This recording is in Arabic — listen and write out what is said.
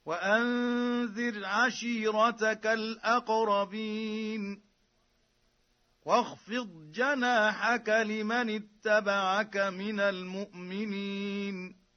وأنذر عشيرتك الأقربين واخفض جناحك لمن اتبعك من المؤمنين